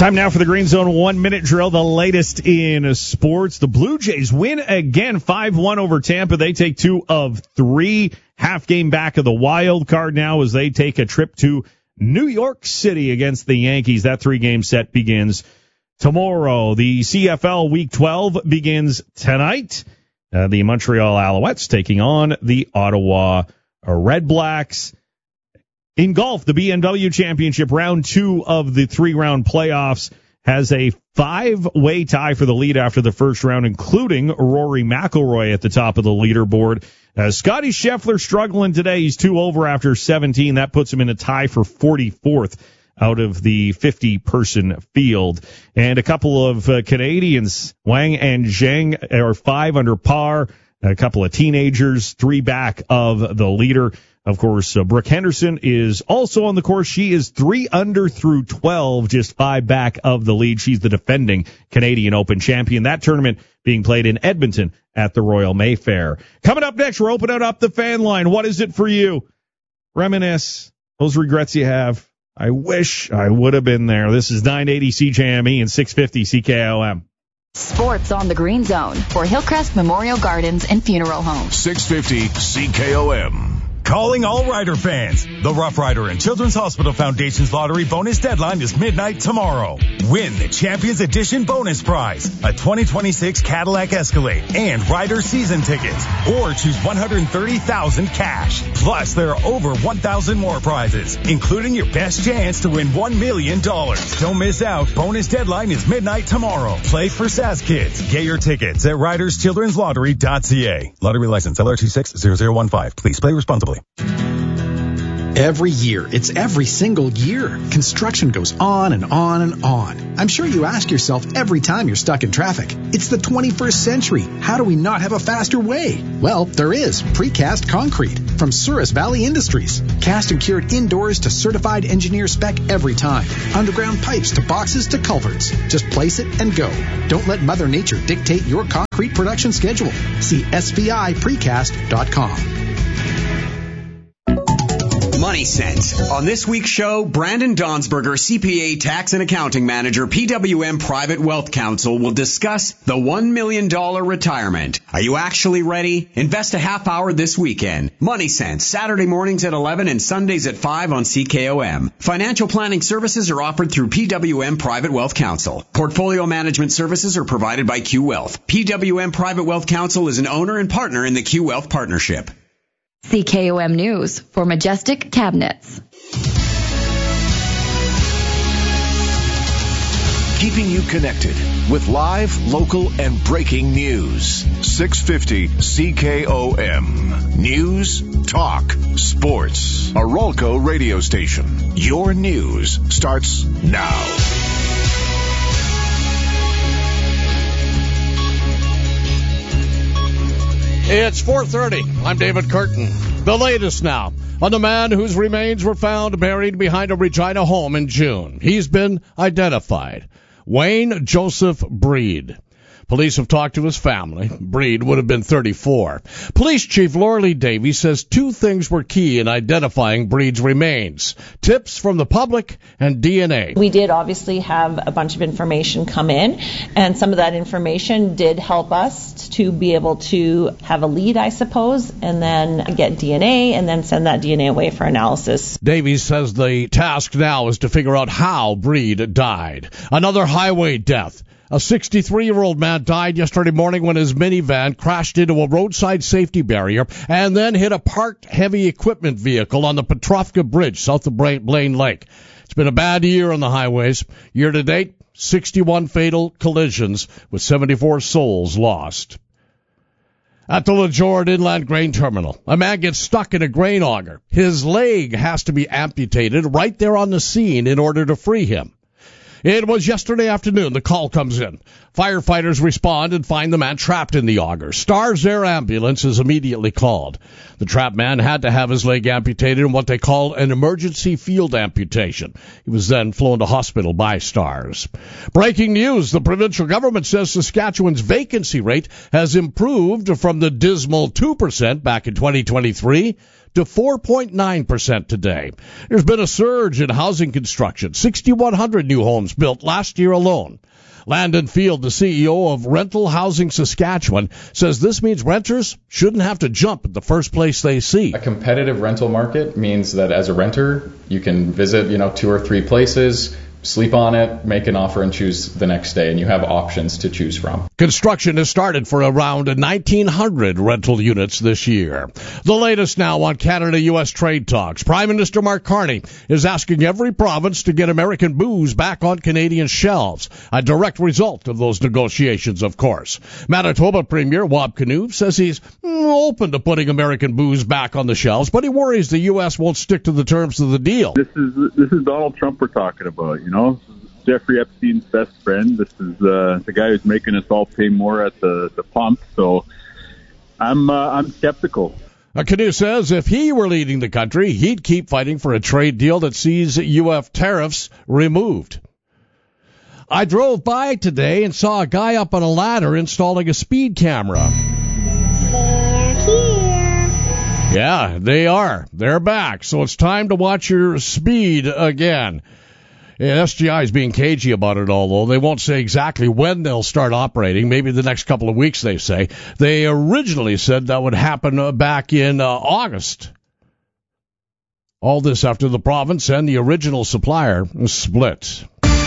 Time now for the Green Zone 1-minute drill, the latest in sports. The Blue Jays win again, 5-1 over Tampa. They take 2 of 3, half game back of the wild card now as they take a trip to New York City against the Yankees. That 3-game set begins tomorrow. The CFL Week 12 begins tonight. The Montreal Alouettes taking on the Ottawa Red Blacks. In golf, the BMW Championship, round 2 of the 3-round playoffs, has a 5-way tie for the lead after the first round, including Rory McIlroy at the top of the leaderboard. Scotty Scheffler struggling today. He's 2 over after 17. That puts him in a tie for 44th out of the 50-person field. And a couple of Canadians, Wang and Zheng, are 5 under par. A couple of teenagers, 3 back of the leader. Of course, Brooke Henderson is also on the course. She is 3 under through 12, just 5 back of the lead. She's the defending Canadian Open champion. That tournament being played in Edmonton at the Royal Mayfair. Coming up next, we're opening up the fan line. What is it for you? Reminisce those regrets you have. I wish I would have been there. This is 980 CJME and 650 CKOM. Sports on the Green Zone for Hillcrest Memorial Gardens and Funeral Home. 650 CKOM. Calling all Rider fans. The Rough Rider and Children's Hospital Foundation's lottery bonus deadline is midnight tomorrow. Win the Champions Edition bonus prize, a 2026 Cadillac Escalade and Rider season tickets, or choose $130,000 cash. Plus, there are over 1,000 more prizes, including your best chance to win $1 million. Don't miss out. Bonus deadline is midnight tomorrow. Play for SAS Kids. Get your tickets at riderschildrenslottery.ca. Lottery license LR260015. Please play responsibly. Every year, it's every single year. Construction goes on and on and on. I'm sure you ask yourself every time you're stuck in traffic, it's the 21st century. How do we not have a faster way? Well, there is precast concrete from Souris Valley Industries. Cast and cured indoors to certified engineer spec every time. Underground pipes to boxes to culverts. Just place it and go. Don't let Mother Nature dictate your concrete production schedule. See sviprecast.com. Money Sense. On this week's show, Brandon Donsberger, CPA Tax and Accounting Manager, PWM Private Wealth Counsel, will discuss the $1 million retirement. Are you actually ready? Invest a half hour this weekend. Money Sense, Saturday mornings at 11 and Sundays at 5 on CKOM. Financial planning services are offered through PWM Private Wealth Counsel. Portfolio management services are provided by Q Wealth. PWM Private Wealth Counsel is an owner and partner in the Q Wealth Partnership. CKOM News for Majestic Cabinets. Keeping you connected with live, local, and breaking news. 650 CKOM. News, talk, sports. A Rolco radio station. Your news starts now. It's 4:30. I'm David Curtin. The latest now on the man whose remains were found buried behind a Regina home in June. He's been identified. Wayne Joseph Breed. Police have talked to his family. Breed would have been 34. Police Chief Lorley Davey says 2 things were key in identifying Breed's remains: tips from the public and DNA. We did obviously have a bunch of information come in, and some of that information did help us to be able to have a lead, I suppose, and then get DNA and then send that DNA away for analysis. Davey says the task now is to figure out how Breed died. Another highway death. A 63-year-old man died yesterday morning when his minivan crashed into a roadside safety barrier and then hit a parked heavy equipment vehicle on the Petrovka Bridge south of Blaine Lake. It's been a bad year on the highways. Year to date, 61 fatal collisions with 74 souls lost. At the LeJord Inland Grain Terminal, a man gets stuck in a grain auger. His leg has to be amputated right there on the scene in order to free him. It was yesterday afternoon. The call comes in. Firefighters respond and find the man trapped in the auger. Stars Air Ambulance is immediately called. The trapped man had to have his leg amputated in what they call an emergency field amputation. He was then flown to hospital by Stars. Breaking news. The provincial government says Saskatchewan's vacancy rate has improved from the dismal 2% back in 2023 to 4.9% today. There's been a surge in housing construction, 6,100 new homes built last year alone. Landon Field, the CEO of Rental Housing Saskatchewan, says this means renters shouldn't have to jump at the first place they see. A competitive rental market means that as a renter, you can visit, 2 or 3 places, sleep on it, make an offer, and choose the next day, and you have options to choose from. Construction has started for around 1,900 rental units this year. The latest now on Canada-U.S. trade talks. Prime Minister Mark Carney is asking every province to get American booze back on Canadian shelves, a direct result of those negotiations, of course. Manitoba Premier Wab Kinew says he's open to putting American booze back on the shelves, but he worries the U.S. won't stick to the terms of the deal. This is Donald Trump we're talking about, Jeffrey Epstein's best friend. This is the guy who's making us all pay more at the pump. So I'm skeptical. Kinew says if he were leading the country, he'd keep fighting for a trade deal that sees U.S. tariffs removed. I drove by today and saw a guy up on a ladder installing a speed camera. They're here. Yeah, they are. They're back. So it's time to watch your speed again. Yeah, SGI is being cagey about it, although they won't say exactly when they'll start operating. Maybe the next couple of weeks, they say. They originally said that would happen back in August. All this after the province and the original supplier split.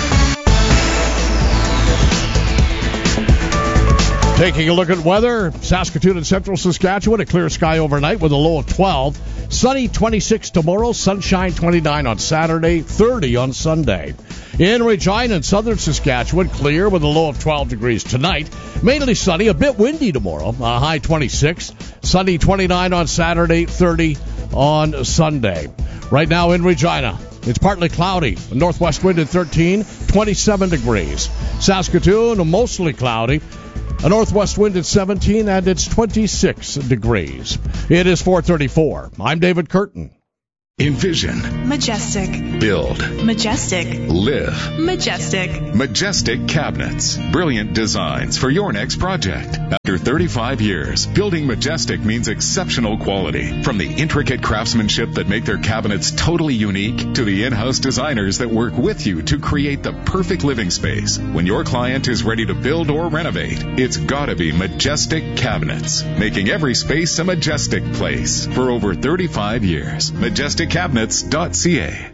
Taking a look at weather, Saskatoon and central Saskatchewan, a clear sky overnight with a low of 12. Sunny 26 tomorrow, sunshine 29 on Saturday, 30 on Sunday. In Regina and southern Saskatchewan, clear with a low of 12 degrees tonight. Mainly sunny, a bit windy tomorrow, a high 26. Sunny 29 on Saturday, 30 on Sunday. Right now in Regina, it's partly cloudy, a northwest wind at 13, 27 degrees. Saskatoon, mostly cloudy. A northwest wind at 17, and it's 26 degrees. It is 4:34. I'm David Curtin. Envision. Majestic. Build. Majestic. Live. Majestic. Majestic Cabinets. Brilliant designs for your next project. After 35 years, building Majestic means exceptional quality. From the intricate craftsmanship that make their cabinets totally unique to the in-house designers that work with you to create the perfect living space. When your client is ready to build or renovate, it's gotta be Majestic Cabinets, making every space a majestic place for over 35 years. MajesticCabinets.ca.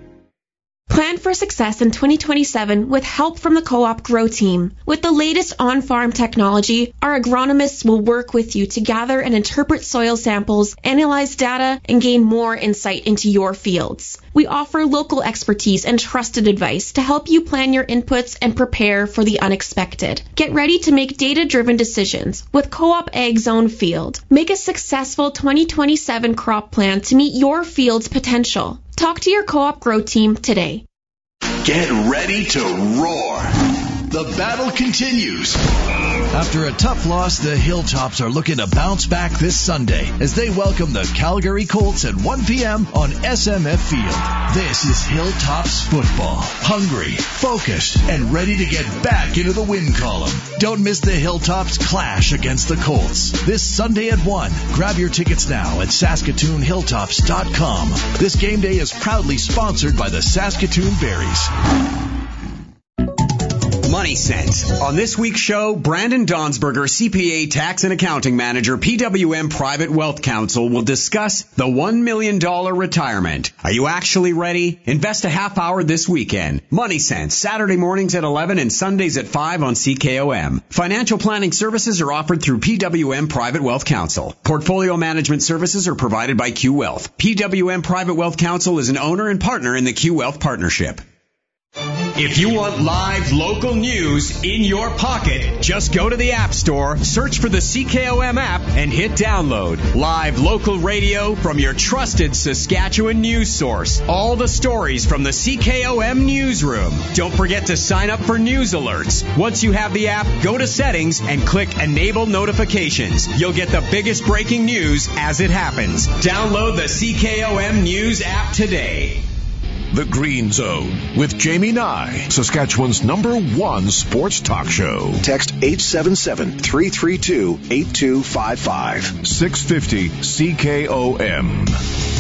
Plan for success in 2027 with help from the Co-op Grow team. With the latest on-farm technology, our agronomists will work with you to gather and interpret soil samples, analyze data, and gain more insight into your fields. We offer local expertise and trusted advice to help you plan your inputs and prepare for the unexpected. Get ready to make data-driven decisions with Co-op Ag Zone Field. Make a successful 2027 crop plan to meet your field's potential. Talk to your Co-op Grow team today. Get ready to roar. The battle continues. After a tough loss, the Hilltops are looking to bounce back this Sunday as they welcome the Calgary Colts at 1 p.m. on SMF Field. This is Hilltops football. Hungry, focused, and ready to get back into the win column. Don't miss the Hilltops clash against the Colts this Sunday at 1. Grab your tickets now at SaskatoonHilltops.com. This game day is proudly sponsored by the Saskatoon Berries. Money Sense. On this week's show, Brandon Donsberger, CPA Tax and Accounting Manager, PWM Private Wealth Counsel, will discuss the $1 million retirement. Are you actually ready? Invest a half hour this weekend. Money Sense, Saturday mornings at 11 and Sundays at 5 on CKOM. Financial planning services are offered through PWM Private Wealth Counsel. Portfolio management services are provided by Q Wealth. PWM Private Wealth Counsel is an owner and partner in the Q Wealth Partnership. If you want live local news in your pocket, just go to the App Store, search for the CKOM app, and hit download. Live local radio from your trusted Saskatchewan news source. All the stories from the CKOM newsroom. Don't forget to sign up for news alerts. Once you have the app, go to settings and click Enable Notifications. You'll get the biggest breaking news as it happens. Download the CKOM News app today. The Green Zone with Jamie Nye, Saskatchewan's #1 sports talk show. Text 877-332-8255. 650 CKOM.